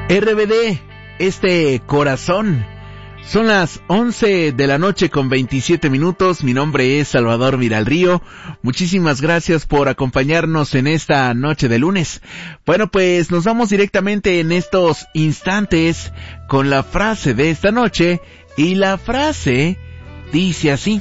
RBD, este corazón. Son las 11 de la noche con 27 minutos. Mi nombre es Salvador Miralrío. Muchísimas gracias por acompañarnos en esta noche de lunes. Bueno, pues nos vamos directamente en estos instantes con la frase de esta noche. Y la frase dice así: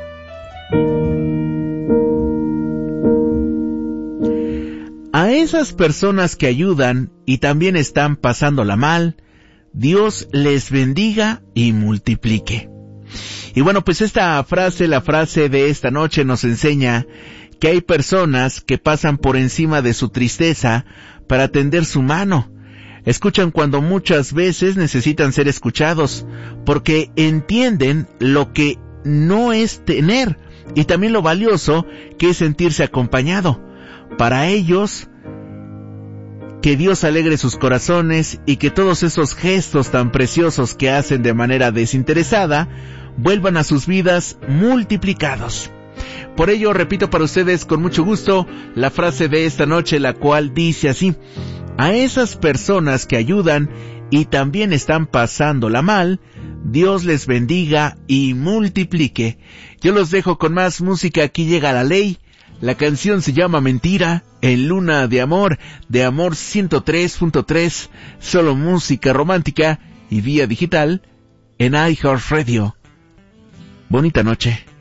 a esas personas que ayudan y también están pasándola mal, Dios les bendiga y multiplique. Y bueno, pues esta frase, la frase de esta noche nos enseña que hay personas que pasan por encima de su tristeza para tender su mano. Escuchan cuando muchas veces necesitan ser escuchados, porque entienden lo que no es tener y también lo valioso que es sentirse acompañado. Para ellos, que Dios alegre sus corazones y que todos esos gestos tan preciosos que hacen de manera desinteresada vuelvan a sus vidas multiplicados. Por ello, repito para ustedes con mucho gusto la frase de esta noche, la cual dice así: a esas personas que ayudan y también están pasándola mal, Dios les bendiga y multiplique. Yo los dejo con más música. Aquí llega la ley. La canción se llama Mentira, en Luna de Amor 103.3, solo música romántica y vía digital en iHeartRadio. Bonita noche.